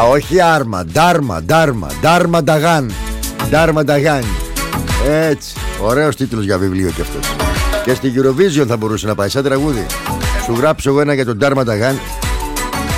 όχι άρμα. Ντάρμα Νταγάν. Ντάρμα Νταγάν. Έτσι. Ωραίος τίτλος για βιβλίο κι αυτός. Και στην Eurovision θα μπορούσε να πάει σαν τραγούδι. Σου γράψω εγώ ένα για τον Ντάρμα Νταγάν.